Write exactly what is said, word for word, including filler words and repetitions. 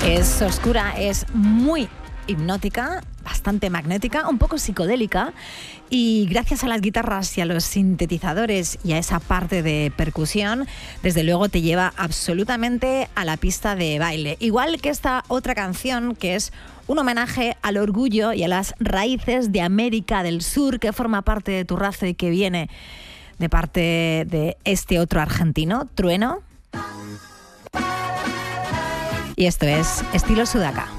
Es oscura, es muy hipnótica, bastante magnética, un poco psicodélica, y gracias a las guitarras y a los sintetizadores y a esa parte de percusión, desde luego te lleva absolutamente a la pista de baile. Igual que esta otra canción, que es un homenaje al orgullo y a las raíces de América del Sur, que forma parte de tu raza y que viene de parte de este otro argentino, Trueno. Y esto es Estilo Sudaca.